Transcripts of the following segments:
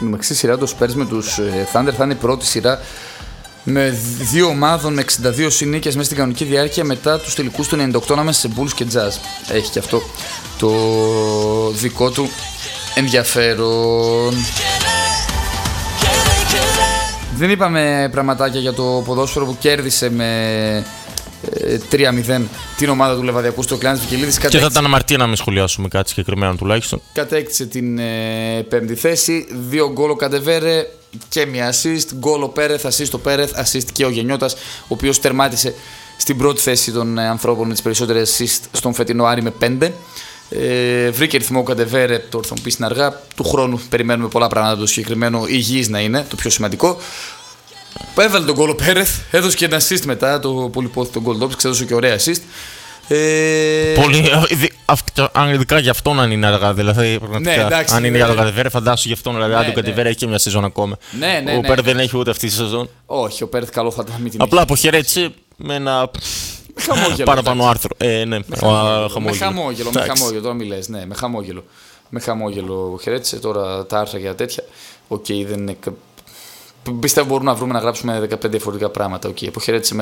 στην εξή σειρά των Spurs με τους Thunder. Θα είναι η πρώτη σειρά με δύο ομάδων με 62 συννίκες μέσα στην κανονική διάρκεια μετά τους τελικούς του 98 ανάμεσα σε Bulls και Jazz. Έχει και αυτό το δικό του ενδιαφέρον. Δεν είπαμε πραγματάκια για το ποδόσφαιρο που κέρδισε με 3-0 την ομάδα του Λεβαδιακού στο Κλάνης Βικελίδης. Και θα ήταν αμαρτία να μην σχολιάσουμε κάτι συγκεκριμένο τουλάχιστον. Κατέκτησε την πέμπτη θέση. 2 γκολ ο Καντεβέρε και μία assist. Γκολ ο Πέρεθ, assist ο Πέρεθ, assist και ο Γενιώτας, ο οποίος τερμάτισε στην πρώτη θέση των ανθρώπων με τις περισσότερες assist στον φετινό Άρη με 5. Βρήκε ρυθμό ο Καντεβέρε, τώρα θα μου πει στην αργά. Του χρόνου περιμένουμε πολλά πράγματα, το συγκεκριμένο υγιής να είναι το πιο σημαντικό. Έβαλε τον γκολ ο Πέρεθ, έδωσε και ένα assist μετά, το πολυπόθητο γκολ του, έδωσε και ωραία assist. Πολύ, ειδικά για αυτόν αν είναι αργά, δηλαδή πραγματικά. Ναι, εντάξει, αν είναι για τον Καντεβέρε, φαντάσου για αυτόν. Δηλαδή, αν τον Καντεβέρε έχει και μια σεζόν ακόμα. Ναι, ο Πέρεθ δεν έχει ούτε αυτή τη σεζόν. Όχι, ο Πέρεθ καλό θα ήταν. Απλά αποχαιρέτησε με ένα χαμόγελο, παραπάνω άρθρο. Ναι, με χαμόγελο, τώρα μιλές, ναι, με χαμόγελο. Με χαμόγελο χαιρέτησε, τώρα τα άρθρα για τέτοια. Οκ, δεν είναι. Πιστεύω μπορούμε να βρούμε να γράψουμε 15 διαφορετικά πράγματα. Οκ, αποχαιρέτησε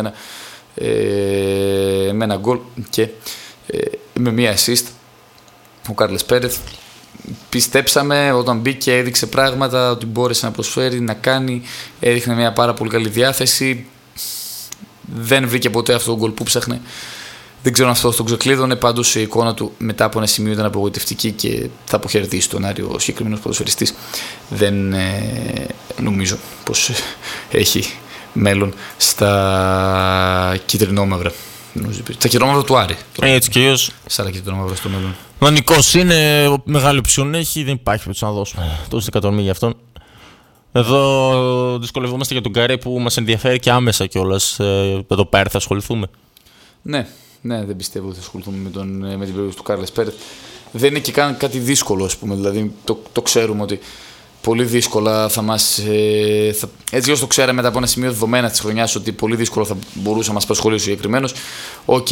με ένα γκολ και με μία assist ο Κάρλες Πέρεθ. Πιστέψαμε όταν μπήκε, έδειξε πράγματα ότι μπόρεσε να προσφέρει, να κάνει, έδειχνε μια πάρα πολύ καλή διάθεση. Δεν βρήκε ποτέ αυτό το γκολ που ψάχνε. Δεν ξέρω αν αυτό τον ξεκλείδωνε. Πάντως η εικόνα του μετά από ένα σημείο ήταν απογοητευτική και θα αποχαιρετήσει τον Άρη ο συγκεκριμένος ποδοσφαιριστής. Δεν νομίζω πως έχει μέλλον στα κυτρινόμαυρα. Τα κυτρινόμαυρα του Άρη. Έτσι κι αλλιώς. Σαν τα κυτρινόμαυρα στο μέλλον. Δανεικός είναι, μεγάλη οψιόν έχει, δεν υπάρχει περίπτωση να δώσουμε τόση εκατομμύρια για αυτόν. Εδώ δυσκολευόμαστε για τον Καρέ που μας ενδιαφέρει και άμεσα κιόλας. Εδώ πέρα θα ασχοληθούμε. Ναι, δεν πιστεύω ότι θα ασχοληθούμε με την περίπτωση του Κάρλες Πέρεθ. Δεν είναι και καν κάτι δύσκολο, ας πούμε. Δηλαδή το ξέρουμε ότι πολύ δύσκολα θα μας. Έτσι όπως το ξέραμε μετά από ένα σημείο δεδομένα της χρονιάς ότι πολύ δύσκολο θα μπορούσε να μας απασχολήσει ο συγκεκριμένος. Οκ.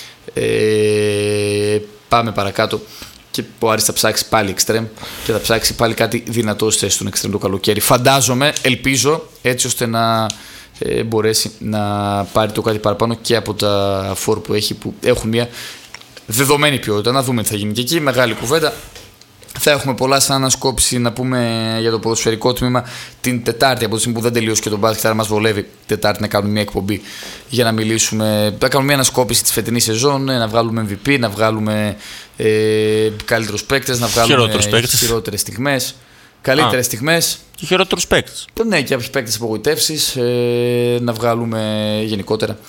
Πάμε παρακάτω. Και ο Άρης θα ψάξει πάλι εξτρέμ και θα ψάξει πάλι κάτι δυνατό στη θέση του εξτρέμ το καλοκαίρι. Φαντάζομαι, ελπίζω, έτσι ώστε να μπορέσει να πάρει το κάτι παραπάνω και από τα φόρ που έχει, που έχουν μια δεδομένη ποιότητα. Να δούμε τι θα γίνει και εκεί. Μεγάλη κουβέντα. Θα έχουμε πολλά σαν ανασκόπηση να πούμε για το ποδοσφαιρικό τμήμα την Τετάρτη, από τη στιγμή που δεν τελείωσε και τον μπάσκετ. Άρα μας βολεύει Τετάρτη να κάνουμε μια εκπομπή για να μιλήσουμε. Θα κάνουμε μια ανασκόπηση της φετινής σεζόν, να βγάλουμε MVP, να βγάλουμε καλύτερους παίκτες, να βγάλουμε χειρότερες στιγμές. Καλύτερες στιγμές. Και χειρότερους παίκτες. Ναι, και κάποιους παίκτες απογοητεύσεις, να βγάλουμε γενικότερα